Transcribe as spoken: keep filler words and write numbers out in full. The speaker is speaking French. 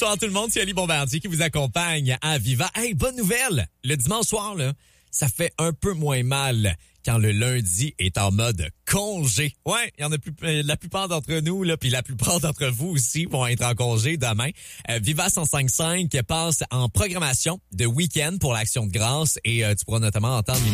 Bonsoir tout le monde, c'est Ali Bombardier qui vous accompagne à Viva. Hey, bonne nouvelle! Le dimanche soir, là, ça fait un peu moins mal quand le lundi est en mode congé. Ouais, il y en a plus, la plupart d'entre nous, là, puis la plupart d'entre vous aussi vont être en congé demain. Euh, Viva cent cinq cinq passe en programmation de week-end pour l'Action de grâce et euh, tu pourras notamment entendre